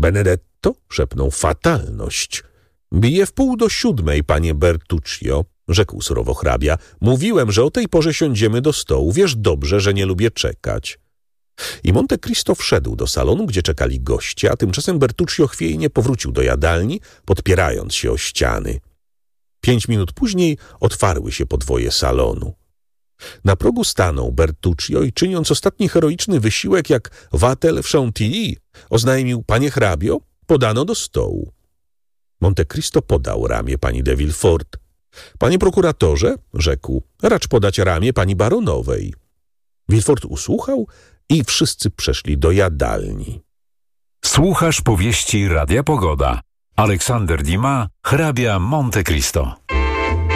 Benedetto szepnął: fatalność. Bije 6:45, panie Bertuccio, rzekł surowo hrabia. Mówiłem, że o tej porze siądziemy do stołu. Wiesz dobrze, że nie lubię czekać. I Monte Cristo wszedł do salonu, gdzie czekali goście, a tymczasem Bertuccio chwiejnie powrócił do jadalni, podpierając się o ściany. 5 minut później otwarły się podwoje salonu. Na progu stanął Bertuccio i czyniąc ostatni heroiczny wysiłek jak Watel w Chantilly, oznajmił: panie hrabio, podano do stołu. Monte Cristo podał ramię pani de Villefort. Panie prokuratorze, rzekł, racz podać ramię pani baronowej. Villefort usłuchał i wszyscy przeszli do jadalni. Słuchasz powieści Radia Pogoda. Aleksander Dumas, hrabia Monte Cristo.